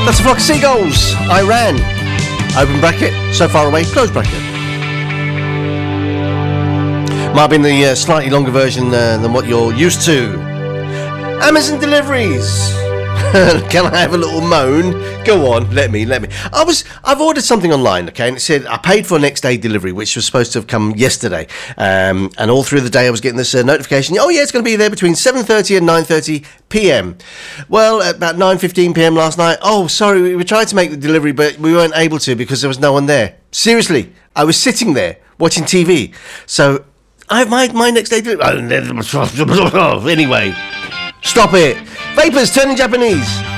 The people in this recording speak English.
That's a flock of seagulls. Iran. Open bracket. So far away. Close bracket. Might have been the slightly longer version than what you're used to. Amazon deliveries. Can I have a little moan? Go on, let me. I've ordered something online, okay, and it said I paid for next day delivery, which was supposed to have come yesterday. And all through the day I was getting this notification. Oh yeah, it's going to be there between 7:30 and 9:30 p.m. Well, at about 9:15 p.m. last night. Oh, sorry, we were trying to make the delivery, but we weren't able to because there was no one there. Seriously, I was sitting there watching TV. So I have my next day delivery. Anyway. Stop it. Vapors turning Japanese.